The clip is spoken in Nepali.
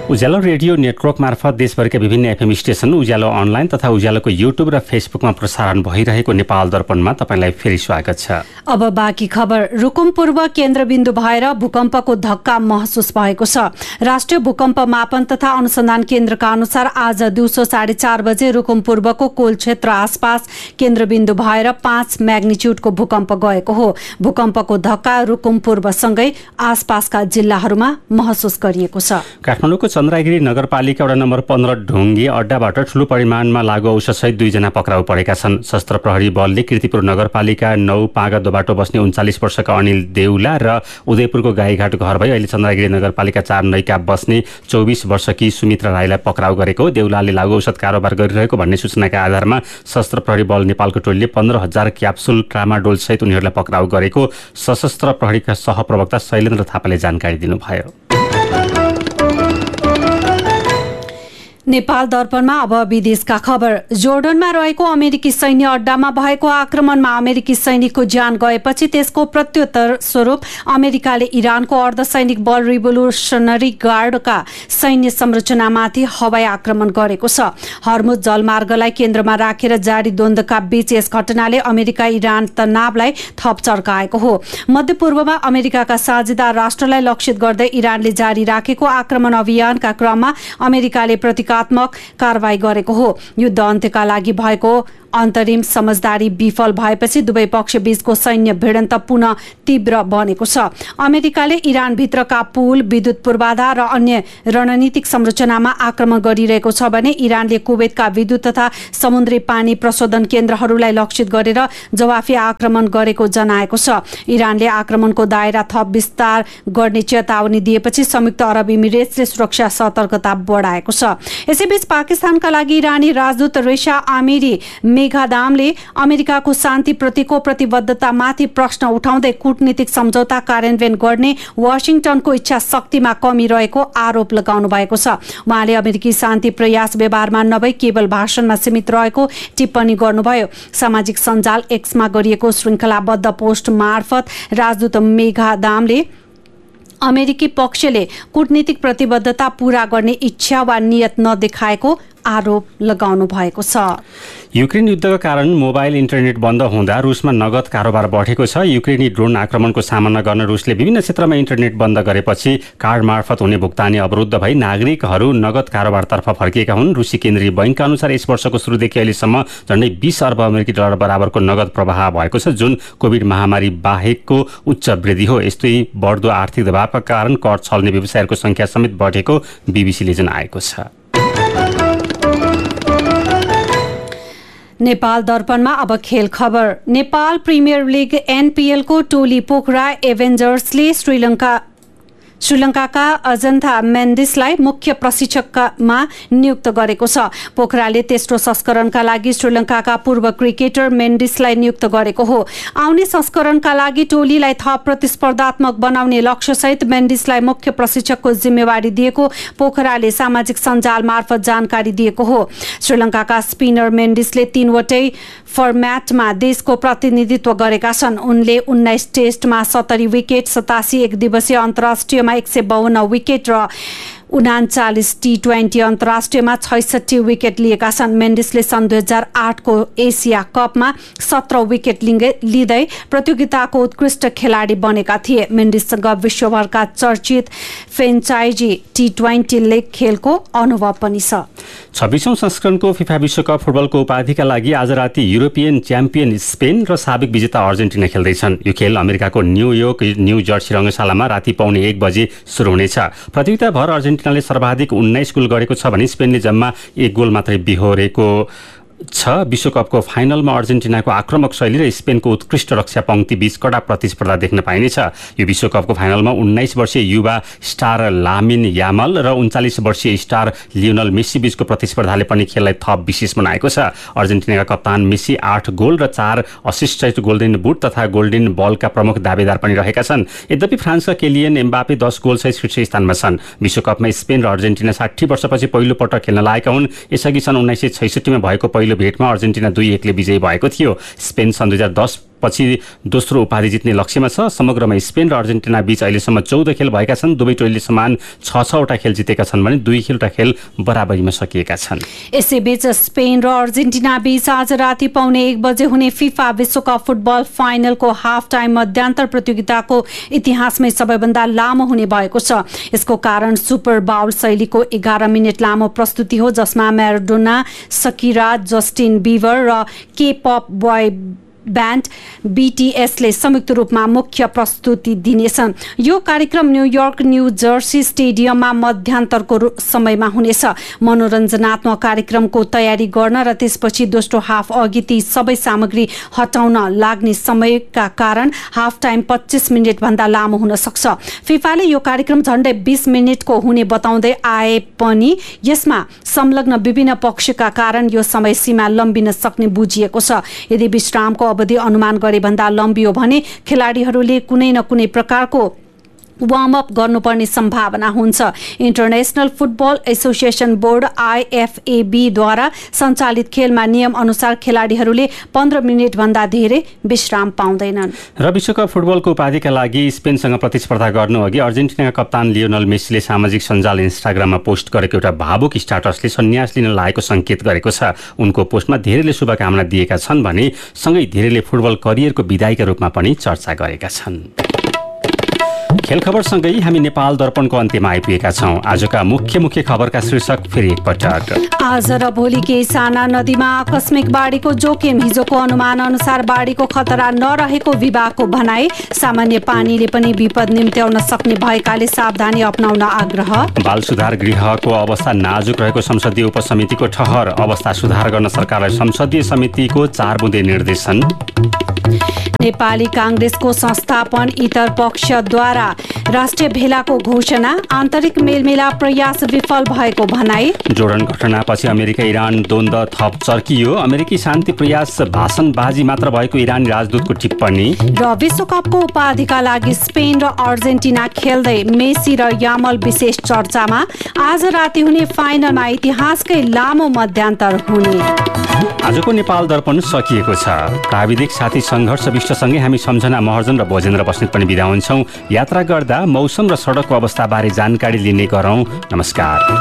उज्यालो रेडियो नेटवर्क मार्फत देशभरका विभिन्न एफएम स्टेशन, उज्यालो अनलाइन तथा उज्यालोको युट्युब र फेसबुकमा प्रसारण भइरहेको नेपाल दर्पणमा तपाईलाई फेरि स्वागत छ। अब बाँकी खबर। रुकुम पूर्व केन्द्रबिन्दु भएर भूकम्पको धक्का महसुस भएको छ। राष्ट्रिय भूकम्प मापन तथा अनुसन्धान केन्द्रका अनुसार आज दिउँसो 4:30 बजे रुकुम पूर्वको कोल क्षेत्र आसपास केन्द्रबिन्दु भएर 5 म्याग्निच्युडको भूकम्प गएको हो। भूकम्पको धक्का रुकुम पूर्वसँगै आसपासका जिल्लाहरूमा महसुस गरिएको छ। काठमाडौँको चन्द्रगिरी नगरपालिका वडा नम्बर 15 ढुङ्गी अड्डाबाट ठूलो परिमाणमा लागु औषधसहित 2 जना पक्राउ परेका छन्। सशस्त्र प्रहरी बलले कीर्तिपुर नगरपालिका 9 पागा दोबाटो बस्ने 39 वर्षका अनिल देउला र उदयपुरको गाईघाट घर भई अहिले चन्द्रगिरी नगरपालिका 4 नैका बस्ने 24 वर्षकी सुमित्रा राईलाई पक्राउ गरेको। देउलाले लागु औषध कारोबार गरिरहेको भन्ने सूचनाका आधारमा सशस्त्र प्रहरी बल नेपालको टोलीले 15,000 क्याप्सुल ट्रामाडोल सहित उनीहरूलाई पक्राउ गरेको सशस्त्र प्रहरीका सहप्रवक्ता शैलेन्द्र थापाले जानकारी दिनुभयो। नेपाल दर्पणमा अब विदेशका खबर। जोर्डनमा रहेको अमेरिकी सैन्य अड्डामा भएको आक्रमणमा अमेरिकी सैनिकको ज्यान गएपछि त्यसको प्रत्युत्तर स्वरूप अमेरिकाले इरानको अर्धसैनिक बल रिभोल्युसनरी गार्डका सैन्य संरचनामाथि हवाई आक्रमण गरेको छ। हर्मुज जलमार्गलाई केन्द्रमा राखेर जारी द्वन्द्वका बीच यस घटनाले अमेरिका इरान तनावलाई थप चर्काएको हो। मध्यपूर्वमा अमेरिकाका साझेदार राष्ट्रलाई लक्षित गर्दै इरानले जारी राखेको आक्रमण अभियानका क्रममा अमेरिकाले प्रतिकात्मक कारवाही गरेको हो। युद्ध अन्त्यका लागि भएको अन्तरिम समझदारी विफल भएपछि दुवै पक्ष बीचको सैन्य भिडन्त पुनः तीव्र बनेको छ। अमेरिकाले इरान भित्रका पुल, विद्युत पूर्वाधार र अन्य रणनीतिक संरचनामा आक्रमण गरिरहेको छ भने इरानले कुवेतका विद्युत तथा समुद्री पानी प्रशोधन केन्द्रहरूलाई लक्षित गरेर जवाफी आक्रमण गरेको जनाएको छ। इरानले आक्रमणको दायरा थप विस्तार गर्ने चेतावनी दिएपछि संयुक्त अरब इमिरेट्सले सुरक्षा सतर्कता बढाएको छ। यसैबीच पाकिस्तानका लागि इरानी राजदूत रेशा आमिरी मेघादामले अमेरिकाको शान्तिप्रतिको प्रतिबद्धतामाथि प्रश्न उठाउँदै कूटनीतिक सम्झौता कार्यान्वयन गर्ने वाशिङटनको इच्छा शक्तिमा कमी रहेको आरोप लगाउनु भएको छ। उहाँले अमेरिकी शान्ति प्रयास व्यवहारमा नभई केवल भाषणमा सीमित रहेको टिप्पणी गर्नुभयो। सामाजिक सञ्जाल एक्समा गरिएको श्रृङ्खलाबद्ध पोस्ट मार्फत राजदूत मेघादामले अमेरिकी पक्षले कूटनीतिक प्रतिबद्धता पूरा गर्ने इच्छा वा नियत नदेखाएको आरोप लगाउनु भएको छ। युक्रेन युद्धका कारण मोबाइल इन्टरनेट बन्द हुँदा रुसमा नगद कारोबार बढेको छ। युक्रेनी ड्रोन आक्रमणको सामना गर्न रुसले विभिन्न क्षेत्रमा इन्टरनेट बन्द गरेपछि कार्ड मार्फत हुने भुक्तानी अवरुद्ध भई नागरिकहरू नगद कारोबारतर्फ फर्किएका हुन्। रुसी केन्द्रीय बैंकका अनुसार यस वर्षको सुरुदेखि अहिलेसम्म झन्डै 20 अर्ब अमेरिकी डलर बराबरको नगद प्रवाह भएको छ, जुन कोभिड महामारी बाहेकको उच्च वृद्धि हो। यस्तै बढ्दो आर्थिक दबावका कारण कर छल्ने व्यवसायहरूको संख्या समेत बढेको बीबीसीले जनाएको छ। नेपाल दर्पणमा अब खेल खबर। नेपाल प्रिमियर लिग एनपीएल को टोली पोखरा एभेन्जर्सले श्रीलङ्काका अजन्था मेन्डिसलाई मुख्य प्रशिक्षकमा नियुक्त गरेको छ। पोखराले तेस्रो संस्करणका लागि श्रीलङ्काका पूर्व क्रिकेटर मेन्डिसलाई नियुक्त गरेको हो। आउने संस्करणका लागि टोलीलाई थप प्रतिस्पर्धात्मक बनाउने लक्ष्यसहित मेन्डिसलाई मुख्य प्रशिक्षकको जिम्मेवारी दिएको पोखराले सामाजिक सञ्जाल मार्फत जानकारी दिएको हो। श्रीलङ्काका स्पिनर मेन्डिसले 3 वटै फर्म्याटमा देशको प्रतिनिधित्व गरेका छन्। उनले 19 टेस्टमा 70 विकेट, 87 एक दिवसीय अन्तर्राष्ट्रिय 152 विकेट र 39 टी20 अन्तर्राष्ट्रियमा 66 विकेट लिएका छन्। मेन्डिसले सन् 2008 को एसिया कपमा 17 विकेट लिँदै प्रतियोगिताको उत्कृष्ट खेलाडी बनेका थिए। मेन्डिससँग विश्वभरका चर्चित फ्रेन्चाइजी टी20 लिग खेलको अनुभव पनि छ। 26औं संस्करणको फिफा विश्वकप फुटबलको उपाधिका लागि आज राति युरोपियन च्याम्पियन स्पेन र साबिक विजेता अर्जेन्टिना खेल्दैछन्। यो खेल अमेरिकाको न्यूयोर्क न्यू जर्सी रङ्गशालामा राति 1:15 बजे सुरु हुनेछ। प्रतियोगिताभर अर्जेन्टिनाले सर्वाधिक 19 गोल गरेको छ भने स्पेनले जम्मा 1 गोल मात्रै बिहोरेको छ। विश्वकपको फाइनलमा अर्जेन्टिनाको आक्रमक शैली र स्पेनको उत्कृष्ट रक्षा पंक्ति बीच कडा प्रतिस्पर्धा देख्न पाइनेछ। यो विश्वकपको फाइनलमा 19 वर्षीय युवा स्टार लामिन यामल र 39 वर्षीय स्टार लियोनल मेसी बीचको प्रतिस्पर्धाले पनि खेललाई थप विशेष बनाएको छ। अर्जेन्टिनाका कप्तान मेसी 8 गोल र 4 असिस्ट सहित गोल्डन बुट तथा गोल्डन बलका प्रमुख दावेदार पनि रहेका छन्। यद्यपि फ्रान्सका केलियन एम्बापे 10 गोल सहित शीर्ष स्थानमा छन्। विश्वकपमा स्पेन र अर्जेन्टिना 60 वर्षपछि पहिलो पटक खेल्न लागेका हुन्। यसअघि सन् 1966 मा भएको पहिलो भेटमा अर्जेन्टिना 2-1 ले विजयी भएको थियो। स्पेन सन् 2010 पछि दोस्रो उपाधि जित्ने लक्ष्यमा छ। समग्रमा स्पेन र अर्जेन्टिना बीच अहिलेसम्म 14 खेल भएका छन्। दुवै टोलीले समान 6-6वटा खेल जितेका छन् भने 2 खेल बराबरीमा सकिएका छन्। यसैबीच स्पेन र अर्जेन्टिना बीच आज राति पौने 1 बजे हुने फिफा विश्वकप फुटबल फाइनलको हाफ टाइम मध्यान्तर प्रतियोगिताको इतिहासमै सबैभन्दा लामो हुने भएको छ। यसको कारण सुपर बाउल शैलीको 11 मिनट लामो प्रस्तुति हो, जसमा म्याराडोना, शकीरा, जस्टिन बीबर र के-पप बॉय ब्यान्ड BTSले संयुक्त रूपमा मुख्य प्रस्तुति दिनेछन्। यो कार्यक्रम न्युयोर्क न्यू जर्सी स्टेडियममा मध्यान्तरको समयमा हुनेछ। मनोरञ्जनात्मक कार्यक्रमको तयारी गर्न र त्यसपछि दोस्रो हाफ अघि ती सबै सामग्री हटाउन लाग्ने समयका कारण हाफ टाइम 25 मिनट भन्दा लामो हुन सक्छ। फिफाले यो कार्यक्रम झण्डै 20 मिनटको हुने बताउँदै आए पनि यसमा संलग्न विभिन्न पक्षका कारण यो समय सीमा लम्बिन सक्ने बुझिएको छ। यदि विश्रामको अवधि अनुमान गरे भन्दा लम्बियो भने खेलाडीहरूले कुनै न कुनै प्रकारको वार्म अप गर्नुपर्ने सम्भावना हुन्छ। International football association board IFAB द्वारा सञ्चालित खेलमा नियम अनुसार खेलाडीहरूले 15 मिनट भन्दा धेरै विश्राम पाउँदैनन्। र विश्वकप फुटबलको उपाधिका लागि स्पेनसँग प्रतिस्पर्धा गर्नु अघि अर्जेन्टिनाका कप्तान लियोनल मेसीले सामाजिक सञ्जाल इन्स्टाग्राममा पोस्ट गरेको एउटा भावुक स्ट्याटसले सन्यास लिन लागेको संकेत गरेको छ। उनको पोस्टमा धेरैले शुभकामना दिएका छन् भने सँगै धेरैले फुटबल करियरको विदाईका रूपमा पनि चर्चा गरेका छन्। खेल खबरसँगै हामी नेपाल दर्पणको अन्त्यमा आइपुगेका छौँ। आजका मुख्य खबरका शीर्षक फेरि एकपटक। आज र भोलि केही साना नदीमा आकस्मिक बाढीको जोखिम। हिजोको अनुमान अनुसार बाढीको खतरा नरहेको विभागको भनाई। सामान्य पानीले पनि विपद निम्त्याउन सक्ने भएकाले सावधानी अपनाउन आग्रह। बाल सुधार गृहको अवस्था नाजुक रहेको संसदीय उपसमितिको ठहर। अवस्था सुधार गर्न सरकारलाई संसदीय समितिको 4 बुँदे निर्देशन। नेपाली कांग्रेसको संस्थापन इतर पक्षद्वारा राष्ट्रिय भेलाको घोषणा। आन्तरिक मेलमिलाप प्रयास विफल भएको भनाई। जोर्डन घटनापछि अमेरिका इरान द्वन्द्व थप चर्कियो। अमेरिकी शान्ति प्रयास भाषणबाजी मात्र भएको इरानी राजदूतको टिप्पणी। र विश्वकपको उपाधिका लागि स्पेन र अर्जेन्टिना खेल्दै मेसी र यामल विशेष चर्चामा। आज राति हुने फाइनलमा इतिहासकै लामो मध्यान्तर हुने। आजको नेपाल दर्पण सकिएको छ। प्राविधिक साथी सङ्घर्ष विष्टसँगै हामी सम्झना महर्जन र भोजेन्द्र बस्नेत पनि बिदा हुन्छौँ। यात्रा गर्दा मौसम र सडकको अवस्थाबारे जानकारी लिने गरौँ। नमस्कार।